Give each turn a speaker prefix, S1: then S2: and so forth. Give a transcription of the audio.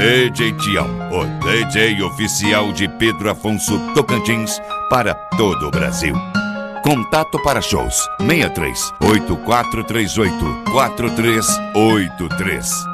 S1: DJ Tião, o DJ oficial de Pedro Afonso Tocantins para todo o Brasil. Contato para shows 63 8438 4383.